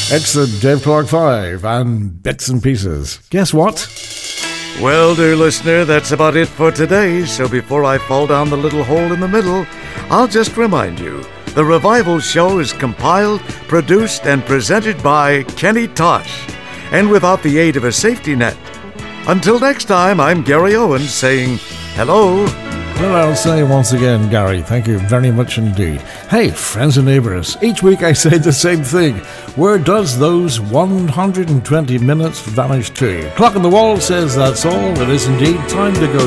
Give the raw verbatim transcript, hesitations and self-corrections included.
It's the Dave Clark Five and Bits and Pieces. Guess what? Well, dear listener, that's about it for today. So before I fall down the little hole in the middle, I'll just remind you, the Revival Show is compiled, produced, and presented by Kenny Tosh, and without the aid of a safety net. Until next time, I'm Gary Owens saying hello. Well, I'll say once again, Gary, thank you very much indeed. Hey, friends and neighbours, each week I say the same thing. Where does those one hundred twenty minutes vanish to? Clock on the wall says that's all. It is indeed time to go